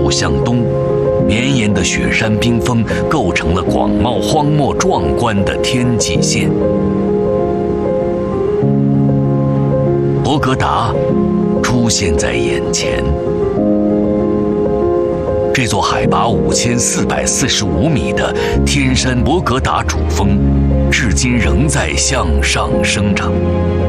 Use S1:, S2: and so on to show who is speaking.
S1: 处向东，绵延的雪山冰峰构成了广袤荒漠壮观的天际线。博格达出现在眼前。这座海拔5445米的天山博格达主峰，至今仍在向上生长。